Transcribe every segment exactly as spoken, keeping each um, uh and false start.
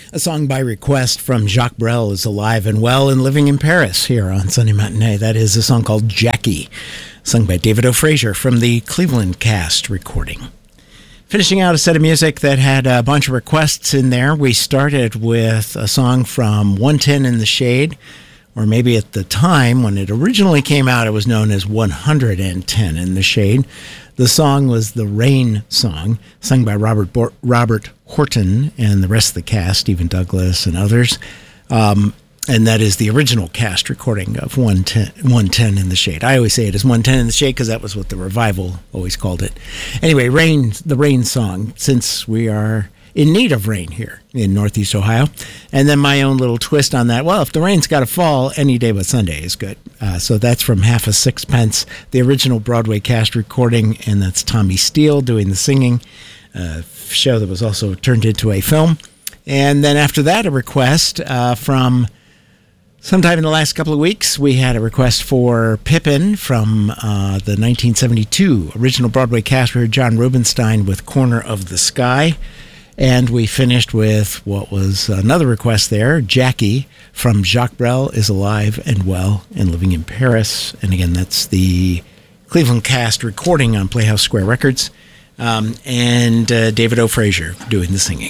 A song by request from Jacques Brel is alive and well and living in Paris here on Sunday Matinee. That is a song called Jackie, sung by David O'Frazier from the Cleveland Cast recording. Finishing out a set of music that had a bunch of requests in there, we started with a song from one ten in the Shade, or maybe at the time when it originally came out, it was known as one hundred ten in the Shade. The song was the Rain Song, sung by Robert Bo- Robert Horton and the rest of the cast, Stephen Douglas and others. Um, and that is the original cast recording of one ten in the Shade. I always say it is one ten in the Shade because that was what the revival always called it. Anyway, Rain, the Rain Song, since we are in need of rain here in Northeast Ohio. And then my own little twist on that. Well, if the rain's got to fall, any day but Sunday is good. Uh, so that's from Half a Sixpence, the original Broadway cast recording, and that's Tommy Steele doing the singing, a show that was also turned into a film. And then after that, a request uh, from sometime in the last couple of weeks, we had a request for Pippin from uh, the nineteen seventy-two original Broadway cast. We heard John Rubinstein with Corner of the Sky. And we finished with what was another request there, Jackie from Jacques Brel is alive and well and living in Paris. And again, that's the Cleveland Cast recording on Playhouse Square Records. Um, and uh, David O'Frazier doing the singing.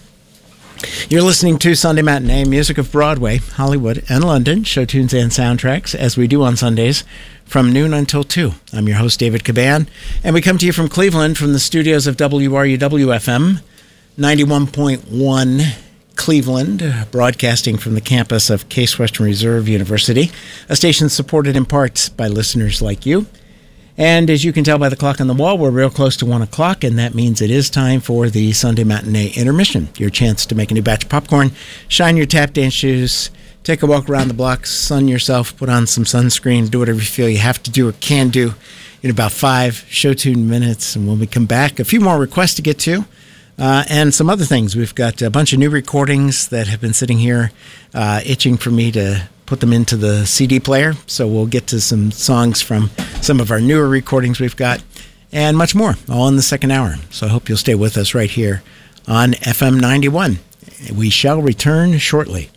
You're listening to Sunday Matinee, music of Broadway, Hollywood, and London, show tunes and soundtracks, as we do on Sundays from noon until two. I'm your host, David Caban, and we come to you from Cleveland from the studios of W R U W F M. ninety-one point one Cleveland, broadcasting from the campus of Case Western Reserve University, a station supported in part by listeners like you. And as you can tell by the clock on the wall, we're real close to one o'clock, and that means it is time for the Sunday Matinee Intermission, your chance to make a new batch of popcorn, shine your tap dance shoes, take a walk around the block, sun yourself, put on some sunscreen, do whatever you feel you have to do or can do in about five show tune minutes. And when we come back, a few more requests to get to. Uh, and some other things. We've got a bunch of new recordings that have been sitting here uh, itching for me to put them into the C D player. So we'll get to some songs from some of our newer recordings we've got and much more, all in the second hour. So I hope you'll stay with us right here on F M ninety-one. We shall return shortly.